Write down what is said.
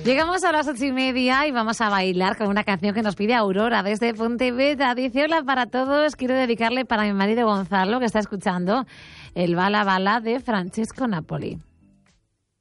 Llegamos a las 8:30 y vamos a bailar con una canción que nos pide Aurora desde Pontevedra. Dice: hola para todos, quiero dedicarle para mi marido Gonzalo, que está escuchando el Bala Bala de Francesco Napoli.